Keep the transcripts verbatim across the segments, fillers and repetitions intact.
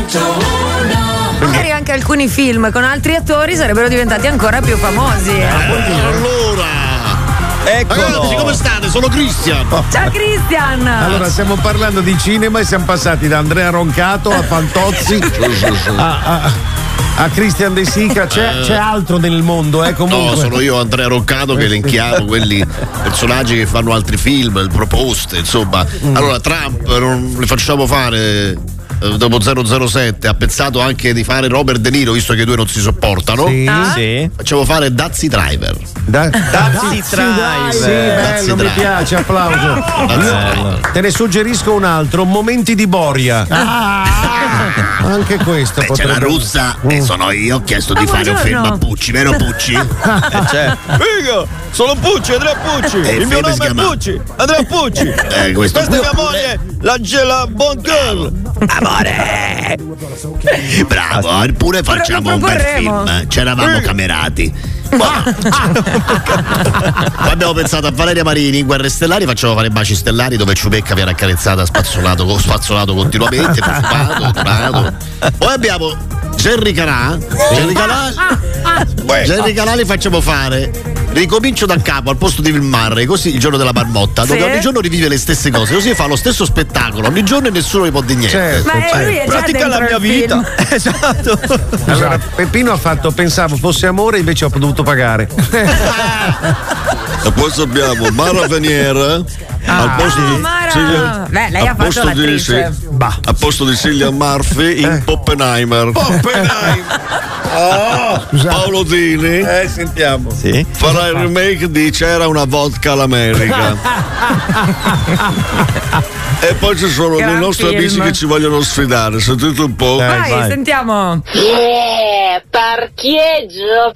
Magari anche alcuni film con altri attori sarebbero diventati ancora più famosi. Eh, allora Eccolo. Ragazzi, come state? Sono Christian. Ciao Christian. Allora, stiamo parlando di cinema e siamo passati da Andrea Roncato a Fantozzi a, a, a Christian De Sica. C'è, c'è altro nel mondo, eh? Comunque. No, sono io Andrea Roncato che elenchiamo quelli personaggi che fanno altri film, il proposte, insomma. Allora, Trump non le facciamo fare. Dopo zero zero sette ha pensato anche di fare Robert De Niro, visto che i due non si sopportano. Sì, Ah? Sì. Facciamo fare Dazzy Driver. Da, Taxi Driver. Sì, Dazzy bello, mi Driver. piace, applauso. Dazzy Io Driver. te ne suggerisco un altro, Momenti di Boria. Anche questo Beh, c'è potrebbe. la russa e sono io, ho chiesto di Ah, fare un film buongiorno. a Pucci, vero Pucci? Eh, cioè. Figo! Sono Pucci, Andrea Pucci! Eh, Il mio film si nome è chiama- Pucci! Andrea Pucci! Eh, questo Questa è mia moglie, la Gela Bon Girl! Amore! Bravo, pure facciamo un bel proporremo. film. C'eravamo camerati. Poi abbiamo pensato a Valeria Marini in Guerre Stellari, facciamo fare Baci Stellari dove Ciubecca viene accarezzata spazzolato, spazzolato continuamente, fumato, fumato. Poi abbiamo Jerry Calà. Jerry Calà. Jerry Calà li facciamo fare. Ricomincio da capo al posto di Bill Murray, così il giorno della marmotta, dove Sì. ogni giorno rivive le stesse cose, così fa lo stesso spettacolo ogni giorno e nessuno gli può dire niente. Certo, Ma certo. lui è già Pratica la dentro mia il vita! film. Esatto! Allora, Peppino ha fatto, pensavo fosse amore, invece ho dovuto pagare. E poi abbiamo Mara Venier al posto Ah, di Mara. Cillian- Beh, lei al ha fatto posto di- l'attrice. sì, a posto di Cillian Murphy in Oppenheimer. Paolo Dini Eh, sentiamo. Sì. farà il remake di C'era una vodka all'America. E poi ci sono Gran i nostri film. amici che ci vogliono sfidare. Sentite un po'. Vai, vai. sentiamo. Yeah, parcheggio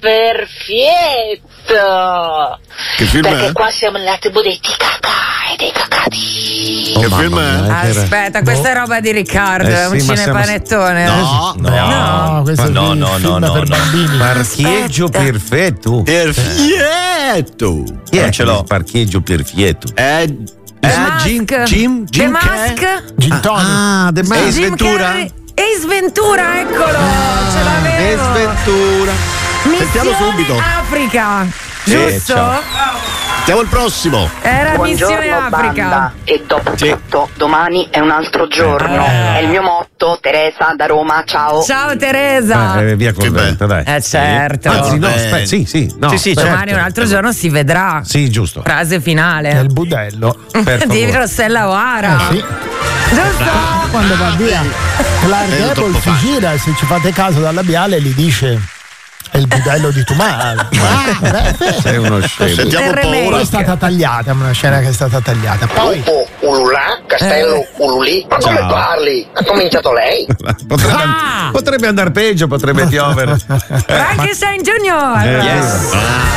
perfetto! Che film Perché è? qua siamo nella tribù dei ticacà e dei cacati. Che film è? Aspetta, questa è roba di Riccardo, Eh è un sì, ma siamo- cinepanettone. No, No, questo è il no, no, film no, per no. bambini. Parcheggio Aspetta. perfetto. Perfetto. Chi è Non ce l'ho. il parcheggio perfetto? È The è Mask. Jim Jim The Jim Mask. Gin tonic. Ah, The Ace Mask. Jim Ventura? Carrey. Ace Ventura, eccolo, ce l'avevo. Sventura. Sentiamo Missione subito. Africa, Sì, giusto? ciao. Sentiamo il prossimo. Era Missione Buongiorno Africa. banda, e dopo Sì. tutto domani è un altro giorno. È il mio motto, Teresa da Roma, ciao. Ciao Teresa. Eh, via col Che vento, dai. Eh certo. Anzi, no, Eh. aspetta, sì, sì, no, Sì, sì, aspetta. Domani un altro giorno si vedrà. Sì, giusto. Frase È finale. il budello. Per Di favore. Rossella O'Hara. Sì. Giusto? Quando va via Clark È Gable troppo si facile. gira e se ci fate caso dal labiale gli dice è il budello di Tumale. Ah, beh, Sei uno scemo. Sentiamo un po' remake. ora. poi è stata tagliata, è una scena che è stata tagliata. Poi Lupo, Ululà, Castello, Ululì. Ma come parli? Ha cominciato lei? Potrebbe, Ah! potrebbe andare peggio, potrebbe piovere. Frankenstein Junior. Yes.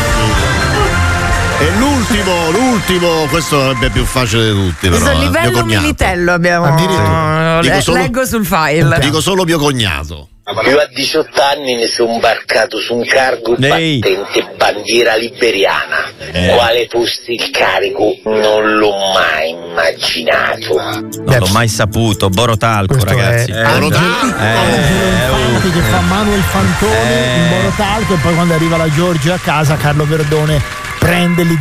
E l'ultimo, l'ultimo, questo sarebbe più facile di tutti. Però, Questo è eh, il mio livello cognato. militello abbiamo. Addirittura. Dico Le- solo- Leggo sul file. Dico solo mio cognato. Io a diciotto anni mi sono imbarcato su un cargo Ehi. battente bandiera liberiana. Eh. Quale fosse il carico non l'ho mai immaginato. Non l'ho mai saputo. Borotalco, questo ragazzi. è Borotalco. Eh, Fanti che fa Manuel Fantoni in Borotalco e poi quando arriva la Giorgia a casa Carlo Verdone prende lì